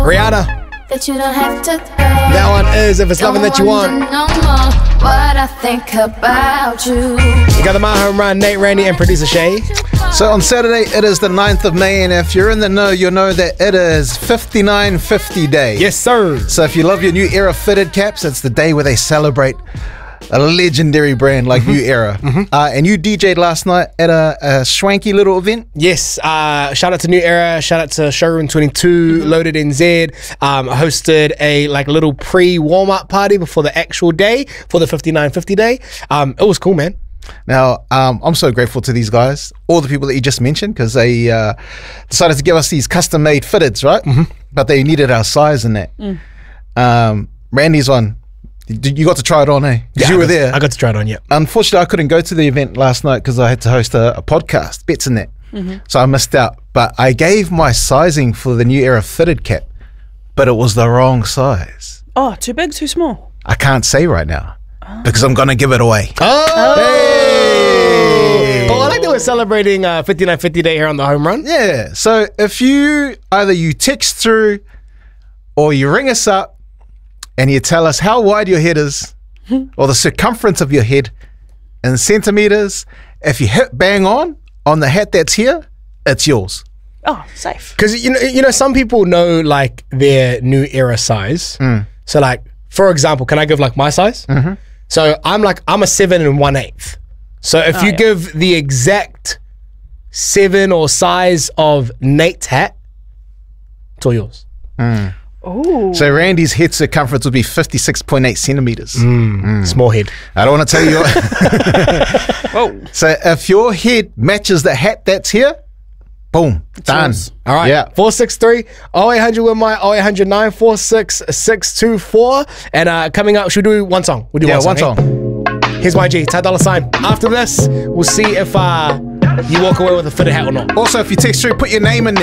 Rihanna. That you don't have to go. That one is If It's Loving That You Want. No more what I think about you. You got the My Home Run, Nate, Randy, and producer Shay. So on Saturday, it is the 9th of May, and if you're in the know, you'll know that it is 5950 Day. Yes, sir. So if you love your New Era fitted caps, it's the day where they celebrate a legendary brand like New Era. And you DJ'd last night at a swanky little event. Yes, shout out to New Era, shout out to Showroom 22, Loaded NZ. I hosted a little pre-warm-up party before the actual day, for the 5950 Day. It was cool, man. Now, I'm so grateful to these guys, all the people that you just mentioned, because they decided to give us these custom-made fitteds, right? But they needed our size in that. Randy's one, you got to try it on, eh? Because you were there. I got to try it on, yeah. Unfortunately, I couldn't go to the event last night because I had to host a podcast, Bets in that. So I missed out. But I gave my sizing for the New Era fitted cap, but it was the wrong size. Oh, too big, too small? I can't say right now because I'm going to give it away. Oh! Hey! Oh, I like that we're celebrating 5950 Day here on the Home Run. Yeah. So if you text through or you ring us up and you tell us how wide your head is or the circumference of your head in centimeters, if you hit bang on the hat that's here, it's yours. Oh, safe. Because you know, some people know like their New Era size. So like, for example, can I give like my size? So I'm a 7 1/8. So if you give the exact 7 or size of Nate's hat, it's all yours. Oh. So Randy's head circumference would be 56.8 centimeters. Small head. I don't want to tell you. Whoa. So if your head matches the hat that's here, boom, done. yours. All right. Yeah. 463 0800 with my 0800 946 624. And coming up, should we do one song? We'll do one song. Here's my G, Ty Dolla $ign. After this, we'll see if you walk away with a fitted hat or not. Also, if you text through, put your name in there.